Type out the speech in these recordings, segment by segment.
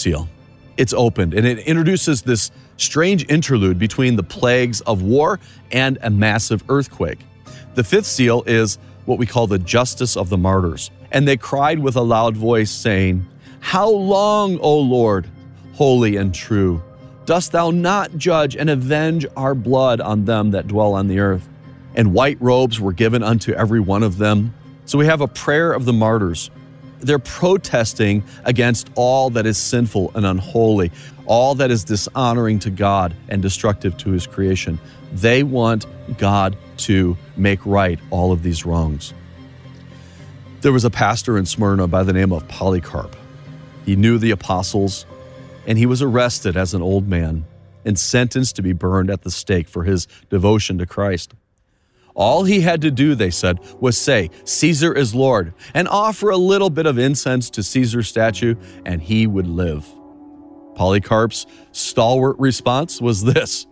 seal. It's opened, and it introduces this strange interlude between the plagues of war and a massive earthquake. The fifth seal is what we call the justice of the martyrs. And they cried with a loud voice, saying, "How long, O Lord, holy and true, dost thou not judge and avenge our blood on them that dwell on the earth?" And white robes were given unto every one of them. So we have a prayer of the martyrs. They're protesting against all that is sinful and unholy, all that is dishonoring to God and destructive to his creation. They want God to make right all of these wrongs. There was a pastor in Smyrna by the name of Polycarp. He knew the apostles, and he was arrested as an old man and sentenced to be burned at the stake for his devotion to Christ. All he had to do, they said, was say, "Caesar is Lord," and offer a little bit of incense to Caesar's statue, and he would live. Polycarp's stalwart response was this: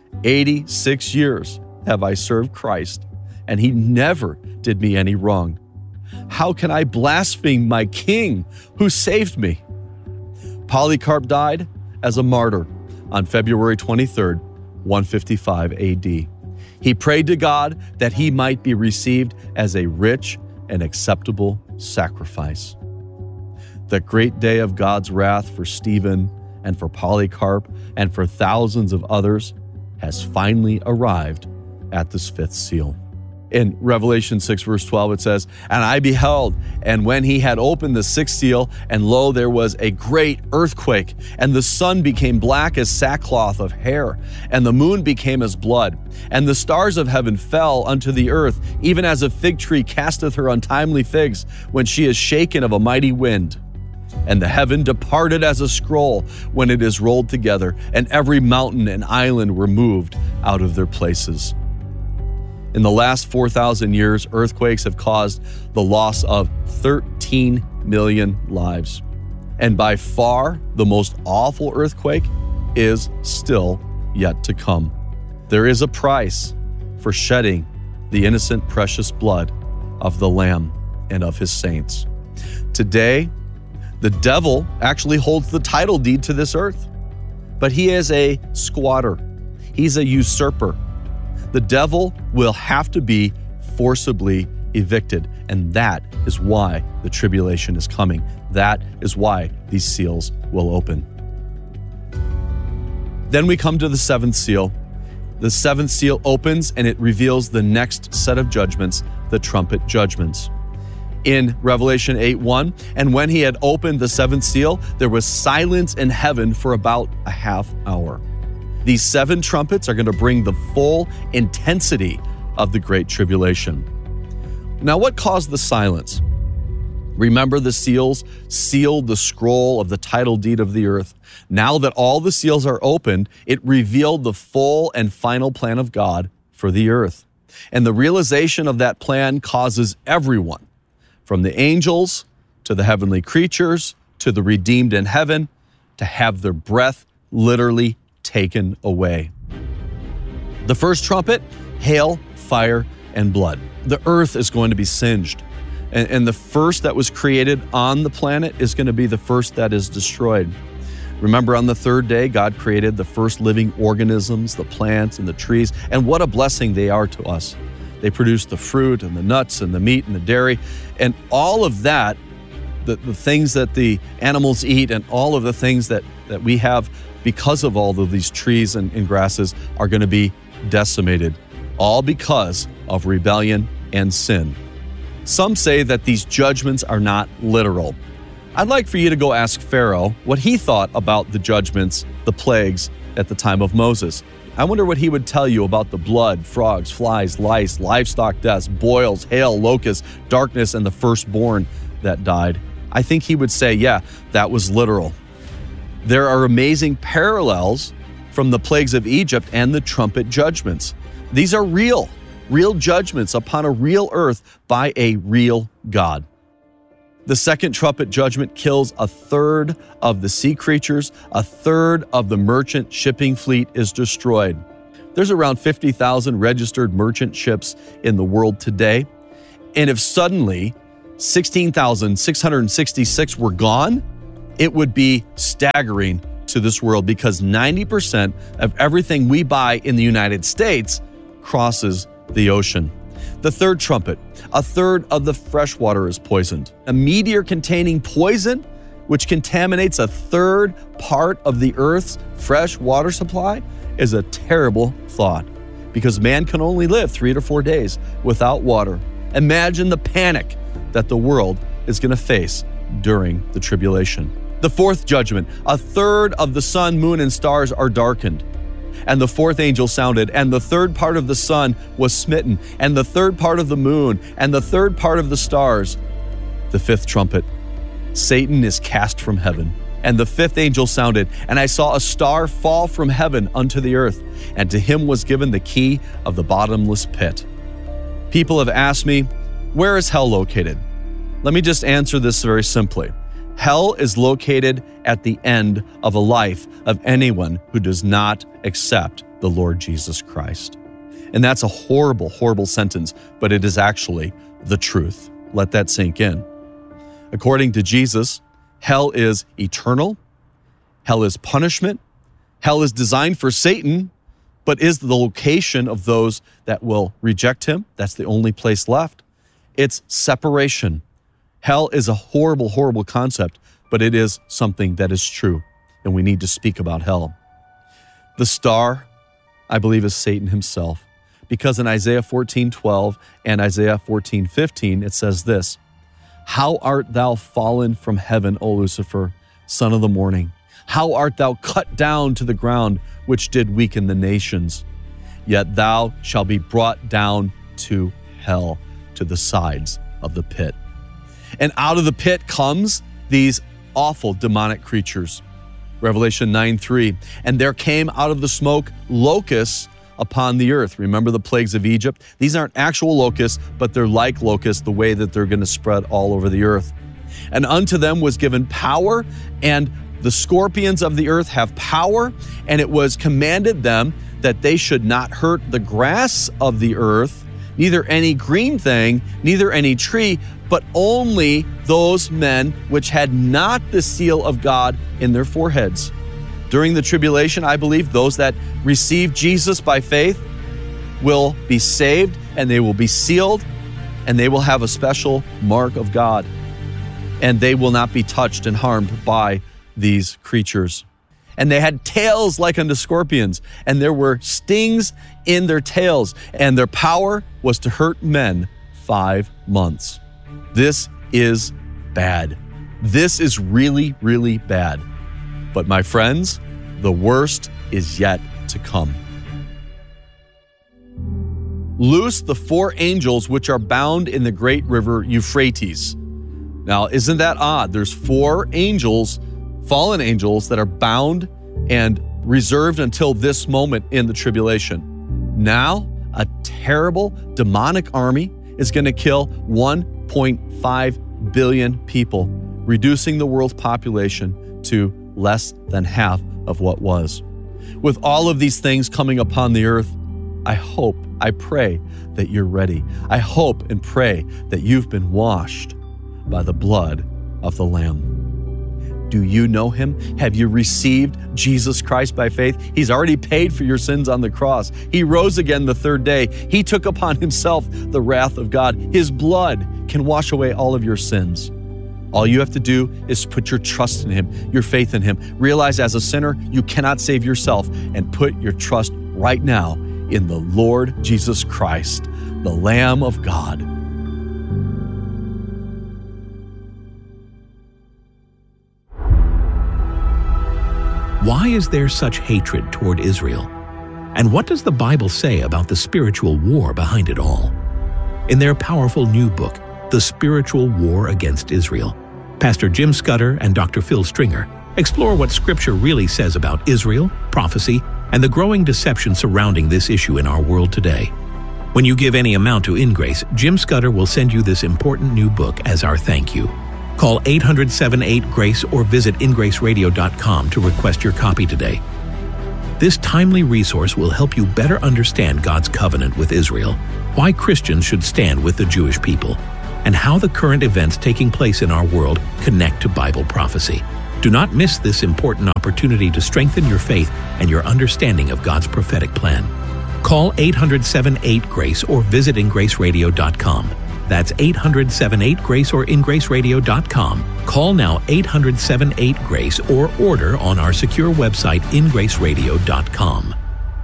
86 years have I served Christ, and he never did me any wrong. How can I blaspheme my king who saved me? Polycarp died as a martyr on February 23rd, 155 AD. He prayed to God that he might be received as a rich and acceptable sacrifice. The great day of God's wrath for Stephen and for Polycarp and for thousands of others has finally arrived at this fifth seal. In Revelation 6, verse 12, it says, "And I beheld, and when he had opened the sixth seal, and lo, there was a great earthquake, and the sun became black as sackcloth of hair, and the moon became as blood, and the stars of heaven fell unto the earth, even as a fig tree casteth her untimely figs when she is shaken of a mighty wind. And the heaven departed as a scroll when it is rolled together, and every mountain and island were moved out of their places." In the last 4,000 years, earthquakes have caused the loss of 13 million lives. And by far, the most awful earthquake is still yet to come. There is a price for shedding the innocent, precious blood of the Lamb and of his saints. Today, the devil actually holds the title deed to this earth, but he is a squatter. He's a usurper. The devil will have to be forcibly evicted, and that is why the tribulation is coming. That is why these seals will open. Then we come to the seventh seal. The seventh seal opens and it reveals the next set of judgments, the trumpet judgments. In Revelation 8:1, "And when he had opened the seventh seal, there was silence in heaven for about a half hour." These seven trumpets are going to bring the full intensity of the Great Tribulation. Now, what caused the silence? Remember, the seals sealed the scroll of the title deed of the earth. Now that all the seals are opened, it revealed the full and final plan of God for the earth. And the realization of that plan causes everyone, from the angels to the heavenly creatures to the redeemed in heaven, to have their breath literally taken away. The first trumpet, hail, fire, and blood. The earth is going to be singed. And the first that was created on the planet is going to be the first that is destroyed. Remember, on the third day, God created the first living organisms, the plants and the trees, and what a blessing they are to us. They produce the fruit and the nuts and the meat and the dairy, and all of that, the things that the animals eat and all of the things that we have because of all of these trees and grasses are going to be decimated, all because of rebellion and sin. Some say that these judgments are not literal. I'd like for you to go ask Pharaoh what he thought about the judgments, the plagues at the time of Moses. I wonder what he would tell you about the blood, frogs, flies, lice, livestock deaths, boils, hail, locusts, darkness, and the firstborn that died. I think he would say, yeah, that was literal. There are amazing parallels from the plagues of Egypt and the trumpet judgments. These are real judgments upon a real earth by a real God. The second trumpet judgment kills a third of the sea creatures, a third of the merchant shipping fleet is destroyed. There's around 50,000 registered merchant ships in the world today. And if suddenly 16,666 were gone, it would be staggering to this world because 90% of everything we buy in the United States crosses the ocean. The third trumpet, a third of the fresh water is poisoned. A meteor containing poison, which contaminates a third part of the earth's fresh water supply, is a terrible thought because man can only live 3 to 4 days without water. Imagine the panic that the world is going to face during the tribulation. The fourth judgment, a third of the sun, moon, and stars are darkened. And the fourth angel sounded, and the third part of the sun was smitten, and the third part of the moon, and the third part of the stars. The fifth trumpet, Satan is cast from heaven. And the fifth angel sounded, and I saw a star fall from heaven unto the earth, and to him was given the key of the bottomless pit. People have asked me, where is hell located? Let me just answer this very simply. Hell is located at the end of a life of anyone who does not accept the Lord Jesus Christ. And that's a horrible, horrible sentence, but it is actually the truth. Let that sink in. According to Jesus, hell is eternal. Hell is punishment. Hell is designed for Satan, but is the location of those that will reject him. That's the only place left. It's separation. Hell is a horrible, horrible concept, but it is something that is true, and we need to speak about hell. The star, I believe, is Satan himself, because in Isaiah 14:12 and Isaiah 14:15, it says this, "How art thou fallen from heaven, O Lucifer, son of the morning? How art thou cut down to the ground, which did weaken the nations? Yet thou shalt be brought down to hell, to the sides of the pit." And out of the pit comes these awful demonic creatures. Revelation 9:3, "And there came out of the smoke locusts upon the earth." Remember the plagues of Egypt? These aren't actual locusts, but they're like locusts, the way that they're going to spread all over the earth. "And unto them was given power, and the scorpions of the earth have power, and it was commanded them that they should not hurt the grass of the earth, neither any green thing, neither any tree, but only those men which had not the seal of God in their foreheads." During the tribulation, I believe those that receive Jesus by faith will be saved, and they will be sealed, and they will have a special mark of God, and they will not be touched and harmed by these creatures. "And they had tails like unto scorpions, and there were stings in their tails, and their power was to hurt men 5 months." This is bad. This is really, really bad. But my friends, the worst is yet to come. "Loose the 4 angels which are bound in the great river Euphrates." Now, isn't that odd? There's 4 angels, fallen angels, that are bound and reserved until this moment in the tribulation. Now, a terrible demonic army is going to kill 1.5 billion people, reducing the world's population to less than half of what was. With all of these things coming upon the earth, I hope, I pray that you're ready. I hope and pray that you've been washed by the blood of the Lamb. Do you know him? Have you received Jesus Christ by faith? He's already paid for your sins on the cross. He rose again the 3rd day. He took upon himself the wrath of God. His blood can wash away all of your sins. All you have to do is put your trust in him, your faith in him. Realize as a sinner, you cannot save yourself, and put your trust right now in the Lord Jesus Christ, the Lamb of God. Why is there such hatred toward Israel? And what does the Bible say about the spiritual war behind it all? In their powerful new book, The Spiritual War Against Israel, Pastor Jim Scudder and Dr. Phil Stringer explore what Scripture really says about Israel, prophecy, and the growing deception surrounding this issue in our world today. When you give any amount to InGrace, Jim Scudder will send you this important new book as our thank you. Call 800-78-GRACE or visit ingraceradio.com to request your copy today. This timely resource will help you better understand God's covenant with Israel, why Christians should stand with the Jewish people, and how the current events taking place in our world connect to Bible prophecy. Do not miss this important opportunity to strengthen your faith and your understanding of God's prophetic plan. Call 800-78-GRACE or visit ingraceradio.com. That's 800-78-GRACE or ingraceradio.com. Call now 800-78-GRACE or order on our secure website ingraceradio.com.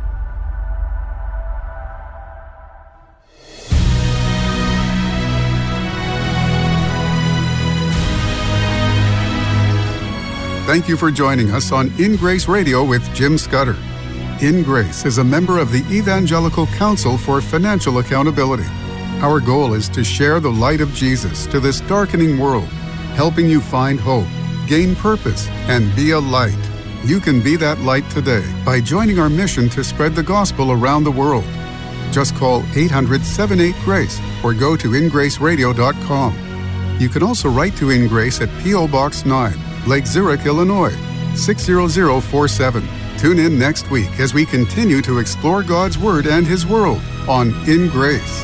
Thank you for joining us on In Grace Radio with Jim Scudder. In Grace is a member of the Evangelical Council for Financial Accountability. Our goal is to share the light of Jesus to this darkening world, helping you find hope, gain purpose, and be a light. You can be that light today by joining our mission to spread the gospel around the world. Just call 800-78-GRACE or go to ingraceradio.com. You can also write to In Grace at P.O. Box 9, Lake Zurich, Illinois, 60047. Tune in next week as we continue to explore God's Word and His world on In Grace.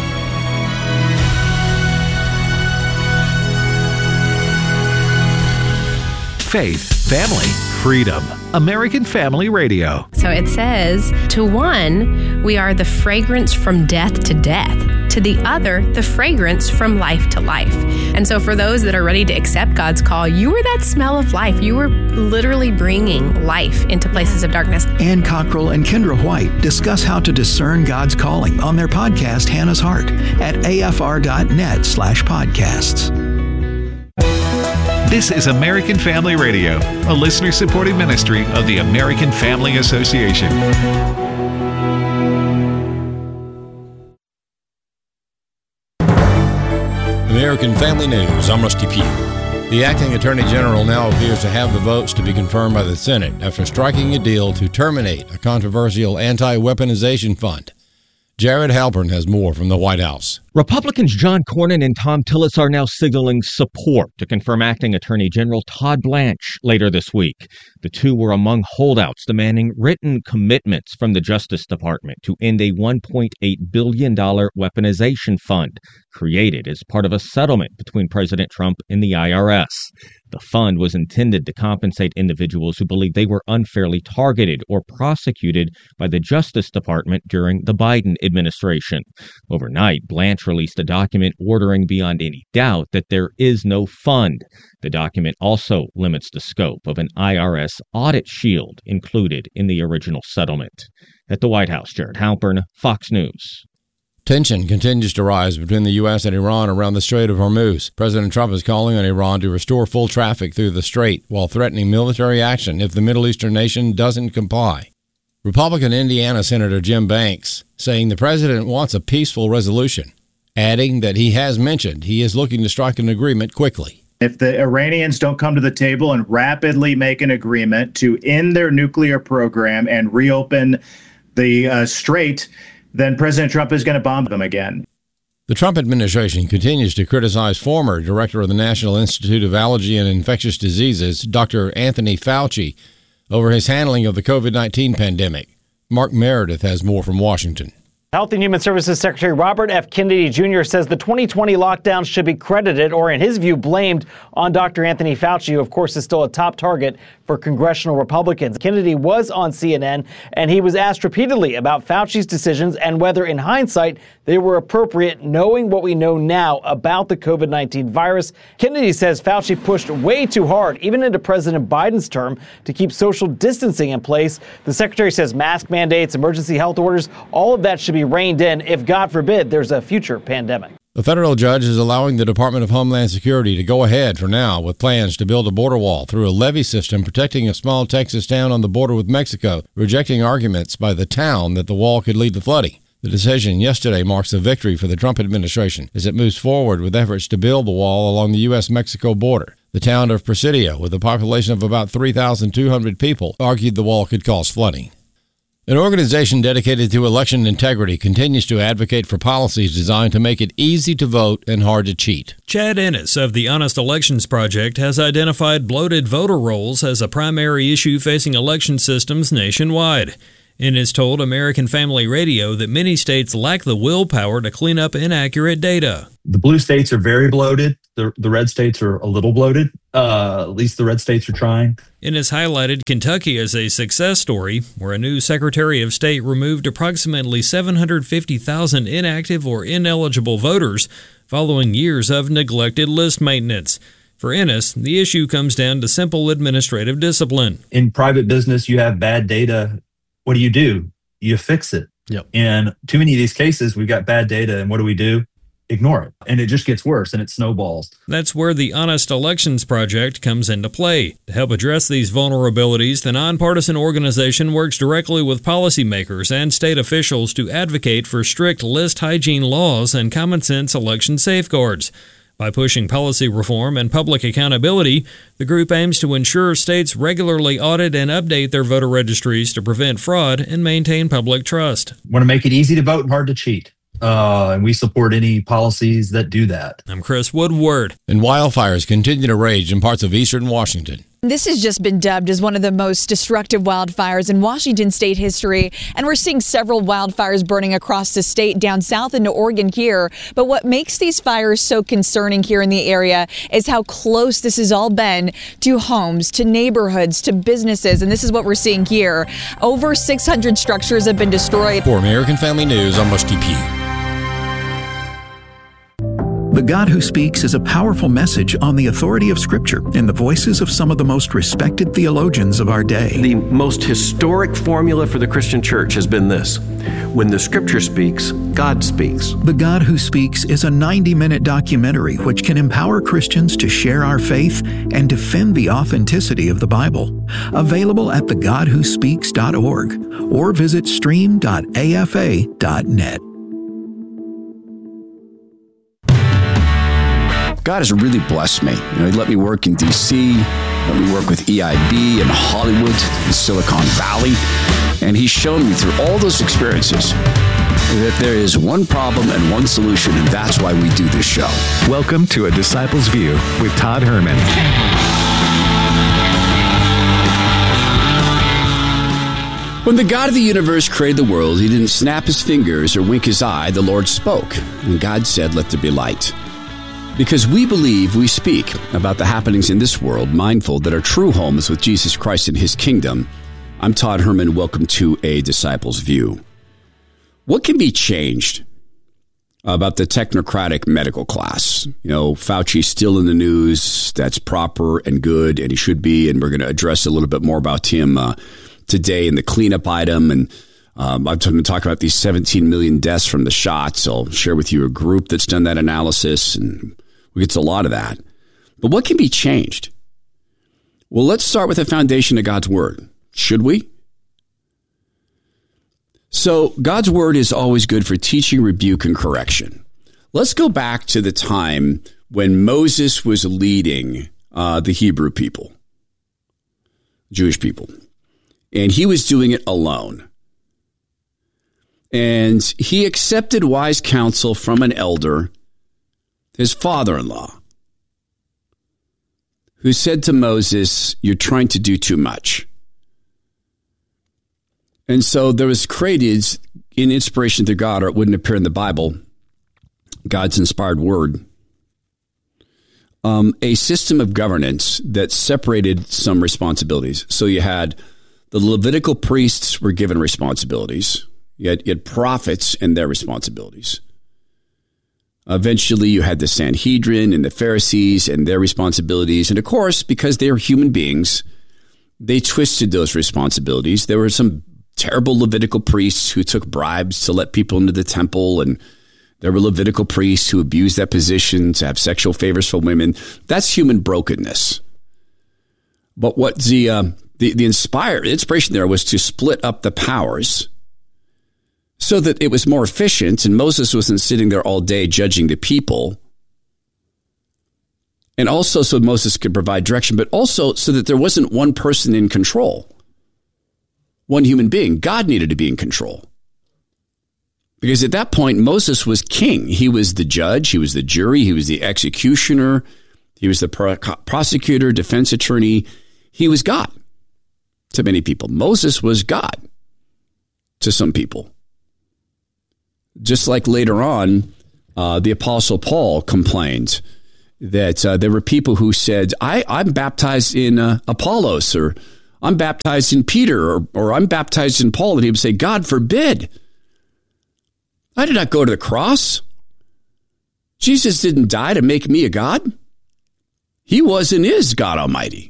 Faith, family, freedom. American Family Radio. So it says, to one, we are the fragrance from death to death. To the other, the fragrance from life to life. And so for those that are ready to accept God's call, you were that smell of life. You were literally bringing life into places of darkness. Ann Cockrell and Kendra White discuss how to discern God's calling on their podcast, Hannah's Heart, at afr.net/podcasts. This is American Family Radio, a listener-supported ministry of the American Family Association. American Family News, I'm Rusty Pugh. The acting Attorney General now appears to have the votes to be confirmed by the Senate after striking a deal to terminate a controversial anti-weaponization fund. Jared Halpern has more from the White House. Republicans John Cornyn and Thom Tillis are now signaling support to confirm acting Attorney General Todd Blanche later this week. The two were among holdouts demanding written commitments from the Justice Department to end a $1.8 billion weaponization fund created as part of a settlement between President Trump and the IRS. The fund was intended to compensate individuals who believe they were unfairly targeted or prosecuted by the Justice Department during the Biden administration. Overnight, Blanche released a document ordering beyond any doubt that there is no fund. The document also limits the scope of an IRS audit shield included in the original settlement. At the White House, Jared Halpern, Fox News. Tension continues to rise between the U.S. and Iran around the Strait of Hormuz. President Trump is calling on Iran to restore full traffic through the strait while threatening military action if the Middle Eastern nation doesn't comply. Republican Indiana Senator Jim Banks saying the president wants a peaceful resolution, adding that he has mentioned he is looking to strike an agreement quickly. If the Iranians don't come to the table and rapidly make an agreement to end their nuclear program and reopen the strait, then President Trump is going to bomb them again. The Trump administration continues to criticize former director of the National Institute of Allergy and Infectious Diseases, Dr. Anthony Fauci, over his handling of the COVID-19 pandemic. Mark Meredith has more from Washington. Health and Human Services Secretary Robert F. Kennedy Jr. says the 2020 lockdown should be credited, or in his view, blamed on Dr. Anthony Fauci, who, of course, is still a top target for congressional Republicans. Kennedy was on CNN, and he was asked repeatedly about Fauci's decisions and whether, in hindsight, they were appropriate, knowing what we know now about the COVID-19 virus. Kennedy says Fauci pushed way too hard, even into President Biden's term, to keep social distancing in place. The secretary says mask mandates, emergency health orders, all of that should be reined in if, God forbid, there's a future pandemic. The federal judge is allowing the Department of Homeland Security to go ahead for now with plans to build a border wall through a levee system protecting a small Texas town on the border with Mexico, rejecting arguments by the town that the wall could lead to flooding. The decision yesterday marks a victory for the Trump administration as it moves forward with efforts to build the wall along the U.S.-Mexico border. The town of Presidio, with a population of about 3,200 people, argued the wall could cause flooding. An organization dedicated to election integrity continues to advocate for policies designed to make it easy to vote and hard to cheat. Chad Ennis of the Honest Elections Project has identified bloated voter rolls as a primary issue facing election systems nationwide. Ennis told American Family Radio that many states lack the willpower to clean up inaccurate data. The blue states are very bloated. The red states are a little bloated. At least the red states are trying. Innes highlighted Kentucky as a success story, where a new Secretary of State removed approximately 750,000 inactive or ineligible voters following years of neglected list maintenance. For Innes, the issue comes down to simple administrative discipline. In private business, you have bad data. What do? You fix it. Yep. And too many of these cases, we've got bad data, and what do? Ignore it. And it just gets worse, and it snowballs. That's where the Honest Elections Project comes into play. To help address these vulnerabilities, the nonpartisan organization works directly with policymakers and state officials to advocate for strict list hygiene laws and common-sense election safeguards. By pushing policy reform and public accountability, the group aims to ensure states regularly audit and update their voter registries to prevent fraud and maintain public trust. Want to make it easy to vote and hard to cheat. And we support any policies that do that. I'm Chris Woodward. And wildfires continue to rage in parts of eastern Washington. This has just been dubbed as one of the most destructive wildfires in Washington state history. And we're seeing several wildfires burning across the state, down south into Oregon here. But what makes these fires so concerning here in the area is how close this has all been to homes, to neighborhoods, to businesses. And this is what we're seeing here. Over 600 structures have been destroyed. For American Family News, I'm Rusty Pugh. The God Who Speaks is a powerful message on the authority of Scripture in the voices of some of the most respected theologians of our day. The most historic formula for the Christian church has been this: when the Scripture speaks, God speaks. The God Who Speaks is a 90-minute documentary which can empower Christians to share our faith and defend the authenticity of the Bible. Available at thegodwhospeaks.org or visit stream.afa.net. God has really blessed me. He let me work in D.C., let me work with EIB in Hollywood, in Silicon Valley, and He's shown me through all those experiences that there is one problem and one solution, and that's why we do this show. Welcome to A Disciple's View with Todd Herman. When the God of the universe created the world, He didn't snap His fingers or wink His eye. The Lord spoke, and God said, "Let there be light." Because we believe, we speak about the happenings in this world, mindful that our true home is with Jesus Christ and His kingdom. I'm Todd Herman. Welcome to A Disciple's View. What can be changed about the technocratic medical class? Fauci's still in the news. That's proper and good, and he should be. And we're going to address a little bit more about him today in the cleanup item. And I've been talking about these 17 million deaths from the shots. I'll share with you a group that's done that analysis, and we get to a lot of that. But what can be changed? Well, let's start with the foundation of God's Word. Should we? So God's Word is always good for teaching, rebuke, and correction. Let's go back to the time when Moses was leading the Hebrew people, Jewish people, and he was doing it alone. And he accepted wise counsel from an elder, his father-in-law, who said to Moses, "You're trying to do too much." And so there was created, in inspiration to God, or it wouldn't appear in the Bible, God's inspired word, a system of governance that separated some responsibilities. So you had the Levitical priests were given responsibilities. You had prophets and their responsibilities. Eventually, you had the Sanhedrin and the Pharisees and their responsibilities. And of course, because they are human beings, they twisted those responsibilities. There were some terrible Levitical priests who took bribes to let people into the temple, and there were Levitical priests who abused that position to have sexual favors for women. That's human brokenness. But what the inspiration there was to split up the powers so that it was more efficient, and Moses wasn't sitting there all day judging the people. And also so Moses could provide direction, but also so that there wasn't one person in control, one human being. God needed to be in control. Because at that point, Moses was king. He was the judge, he was the jury, he was the executioner, he was the prosecutor, defense attorney. He was God to many people. Moses was God to some people. Just like later on, the Apostle Paul complained that there were people who said, I'm baptized in Apollos, or I'm baptized in Peter, or I'm baptized in Paul. And he would say, God forbid. I did not go to the cross. Jesus didn't die to make me a God. He was and is God Almighty.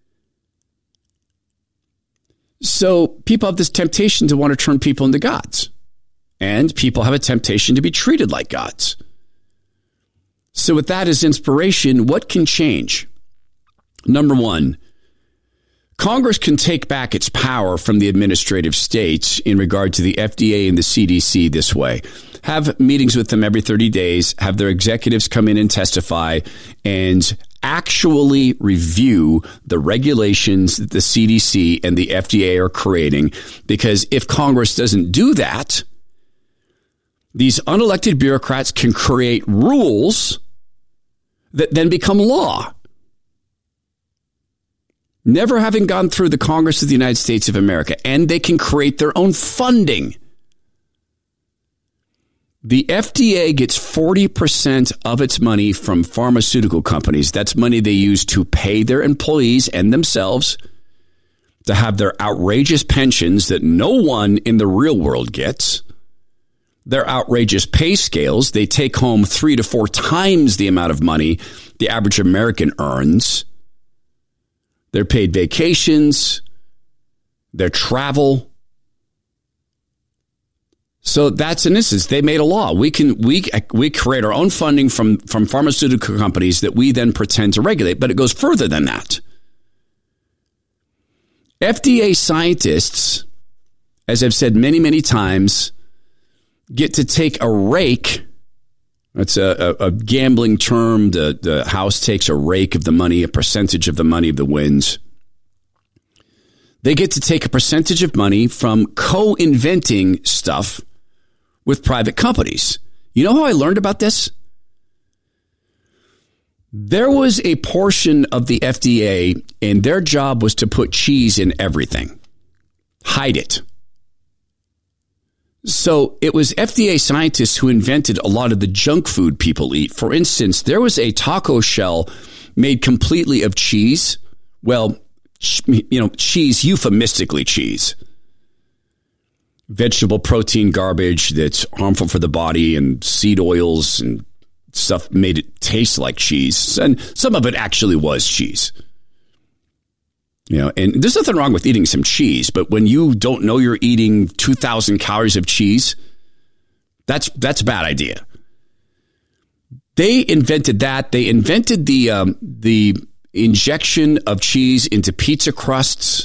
So people have this temptation to want to turn people into gods. And people have a temptation to be treated like gods. So with that as inspiration, what can change? Number one, Congress can take back its power from the administrative states in regard to the FDA and the CDC this way. Have meetings with them every 30 days, have their executives come in and testify, and actually review the regulations that the CDC and the FDA are creating. Because if Congress doesn't do that, these unelected bureaucrats can create rules that then become law. Never having gone through the Congress of the United States of America, and they can create their own funding. The FDA gets 40% of its money from pharmaceutical companies. That's money they use to pay their employees and themselves to have their outrageous pensions that no one in the real world gets. Their outrageous pay scales. They take home 3 to 4 times the amount of money the average American earns. Their paid vacations, their travel. So that's an instance. They made a law. We create our own funding from pharmaceutical companies that we then pretend to regulate, but it goes further than that. FDA scientists, as I've said many, many times, get to take a rake. That's a gambling term. The House takes a rake of the money, a percentage of the money of the wins. They get to take a percentage of money from co-inventing stuff with private companies. You know how I learned about this? There was a portion of the FDA, and their job was to put cheese in everything. Hide it. So it was FDA scientists who invented a lot of the junk food people eat. For instance, there was a taco shell made completely of cheese. Well, cheese, euphemistically cheese. Vegetable protein garbage that's harmful for the body, and seed oils and stuff made it taste like cheese. And some of it actually was cheese. And there's nothing wrong with eating some cheese, but when you don't know you're eating 2,000 calories of cheese, that's a bad idea. They invented that. They invented the injection of cheese into pizza crusts.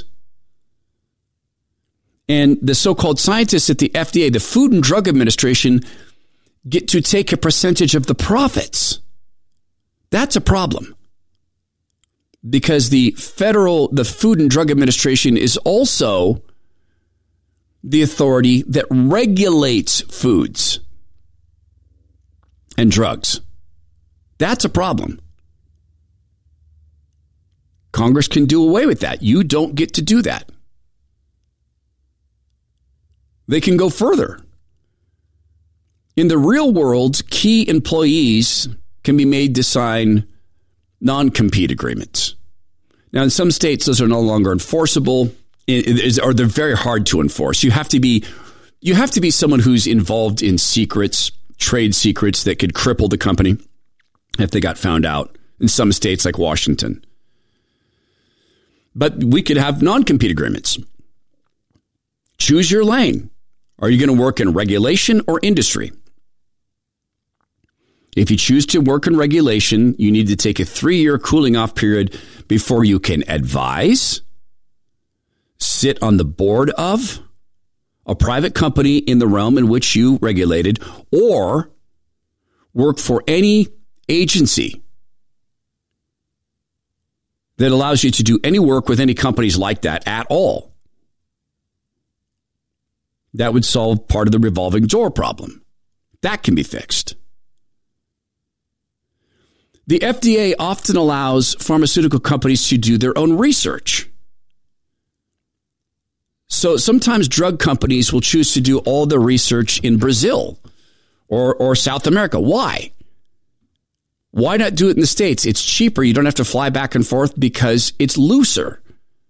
And the so-called scientists at the FDA, the Food and Drug Administration, get to take a percentage of the profits. That's a problem. Because the Food and Drug Administration is also the authority that regulates foods and drugs. That's a problem. Congress can do away with that. You don't get to do that. They can go further. In the real world, key employees can be made to sign non-compete agreements. Now, in some states, those are no longer enforceable, or they're very hard to enforce. You have to be someone who's involved in secrets, trade secrets that could cripple the company if they got found out in some states like Washington. But we could have non-compete agreements. Choose your lane. Are you going to work in regulation or industry? If you choose to work in regulation, you need to take a 3-year cooling off period before you can advise, sit on the board of a private company in the realm in which you regulated, or work for any agency that allows you to do any work with any companies like that at all. That would solve part of the revolving door problem. That can be fixed. The FDA often allows pharmaceutical companies to do their own research. So sometimes drug companies will choose to do all their research in Brazil or South America. Why? Why not do it in the States? It's cheaper. You don't have to fly back and forth because it's looser.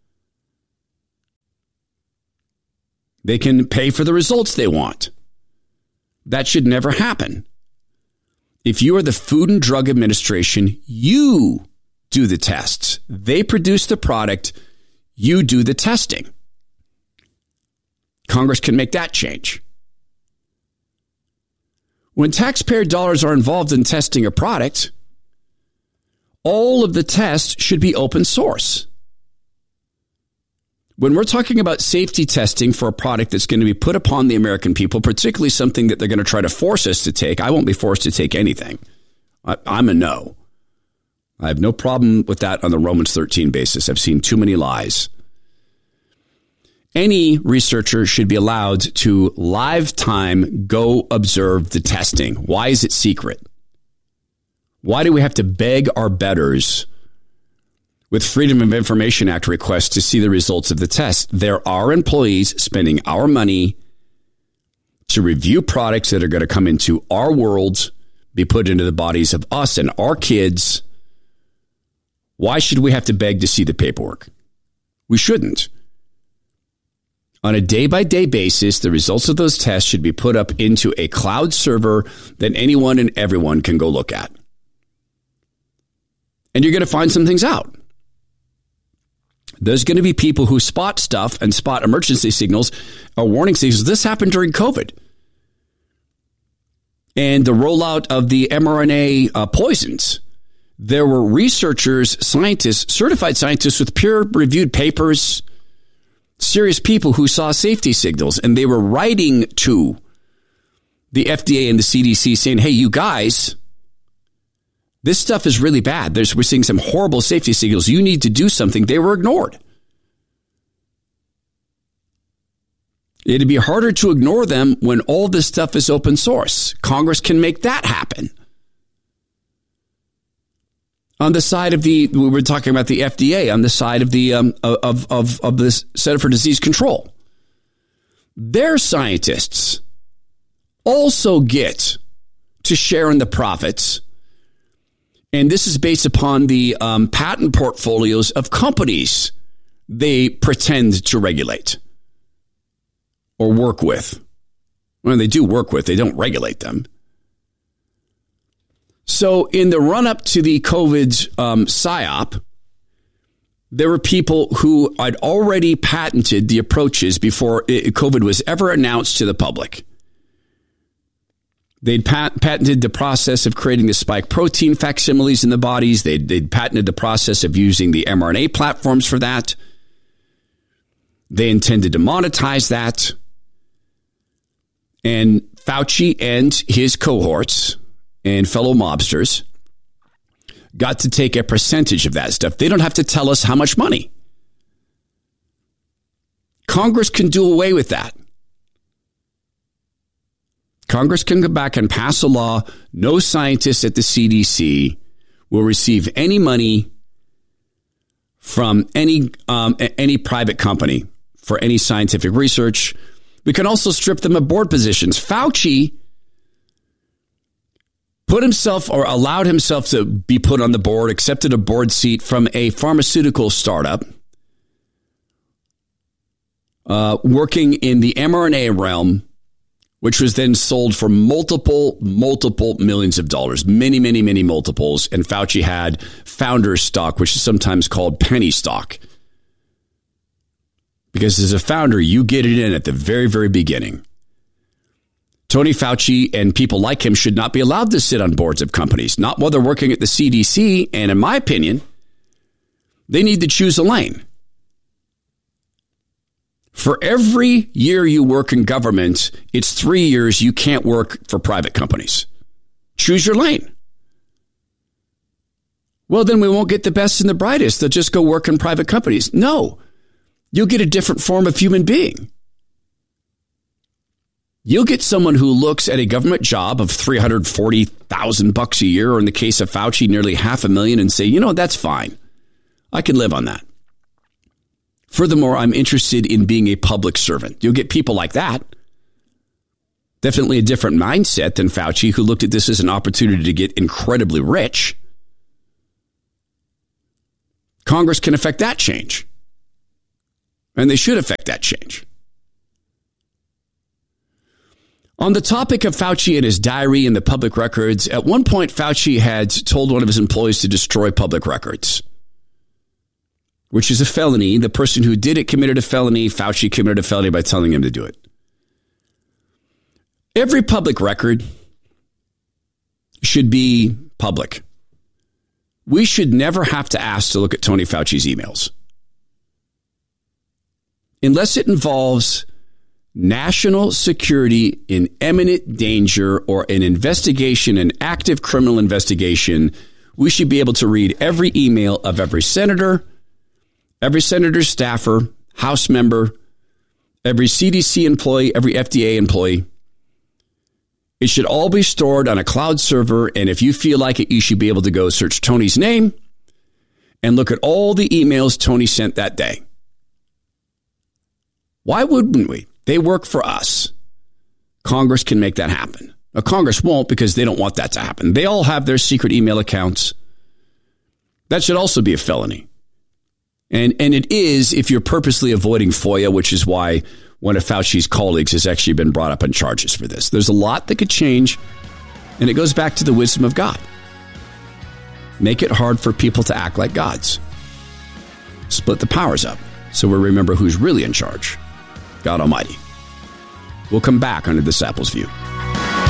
They can pay for the results they want. That should never happen. If you are the Food and Drug Administration, you do the tests. They produce the product. You do the testing. Congress can make that change. When taxpayer dollars are involved in testing a product, all of the tests should be open source. When we're talking about safety testing for a product that's going to be put upon the American people, particularly something that they're going to try to force us to take, I won't be forced to take anything. I'm a no. I have no problem with that on the Romans 13 basis. I've seen too many lies. Any researcher should be allowed to live time go observe the testing. Why is it secret? Why do we have to beg our betters with Freedom of Information Act requests to see the results of the test? There are employees spending our money to review products that are going to come into our world, be put into the bodies of us and our kids. Why should we have to beg to see the paperwork? We shouldn't. On a day-by-day basis, the results of those tests should be put up into a cloud server that anyone and everyone can go look at. And you're going to find some things out. There's going to be people who spot stuff and spot emergency signals or warning signals. This happened during COVID. And the rollout of the mRNA poisons. There were researchers, scientists, certified scientists with peer-reviewed papers, serious people who saw safety signals, and they were writing to the FDA and the CDC saying, hey, you guys, this stuff is really bad. We're seeing some horrible safety signals. You need to do something. They were ignored. It'd be harder to ignore them when all this stuff is open source. Congress can make that happen. On the side of we were talking about the FDA, on the side of the of the Center for Disease Control, their scientists also get to share in the profits, and this is based upon the patent portfolios of companies they pretend to regulate or work with. Well, they do work with; they don't regulate them. So in the run-up to the COVID PSYOP, there were people who had already patented the approaches before COVID was ever announced to the public. They'd patented the process of creating the spike protein facsimiles in the bodies. They'd patented the process of using the mRNA platforms for that. They intended to monetize that. And Fauci and his cohorts and fellow mobsters got to take a percentage of that stuff. They don't have to tell us how much money. Congress can do away with that. Congress can go back and pass a law. No scientists at the CDC will receive any money from any private company for any scientific research. We can also strip them of board positions. Fauci put himself or allowed himself to be put on the board, accepted a board seat from a pharmaceutical startup working in the mRNA realm, which was then sold for multiple millions of dollars, many multiples. And Fauci had founder's stock, which is sometimes called penny stock. Because as a founder, you get it in at the very, very beginning. Tony Fauci and people like him should not be allowed to sit on boards of companies, not while they're working at the CDC. And in my opinion, they need to choose a lane. For every year you work in government, it's 3 years you can't work for private companies. Choose your lane. Well, then we won't get the best and the brightest. They'll just go work in private companies. No, you'll get a different form of human being. You'll get someone who looks at a government job of $340,000 a year, or in the case of Fauci, nearly $500,000, and say, you know, that's fine. I can live on that. Furthermore, I'm interested in being a public servant. You'll get people like that. Definitely a different mindset than Fauci, who looked at this as an opportunity to get incredibly rich. Congress can affect that change. And they should affect that change. On the topic of Fauci and his diary and the public records, at one point Fauci had told one of his employees to destroy public records, which is a felony. The person who did it committed a felony. Fauci committed a felony by telling him to do it. Every public record should be public. We should never have to ask to look at Tony Fauci's emails. Unless it involves national security in imminent danger or an investigation, an active criminal investigation, we should be able to read every email of every senator, every senator's staffer, House member, every CDC employee, every FDA employee. It should all be stored on a cloud server, and if you feel like it, you should be able to go search Tony's name and look at all the emails Tony sent that day. Why wouldn't we? They work for us. Congress can make that happen. Now, Congress won't because they don't want that to happen. They all have their secret email accounts. That should also be a felony. And it is if you're purposely avoiding FOIA, which is why one of Fauci's colleagues has actually been brought up on charges for this. There's a lot that could change, and it goes back to the wisdom of God. Make it hard for people to act like gods. Split the powers up so we remember who's really in charge. God Almighty. We'll come back on This Apple's View.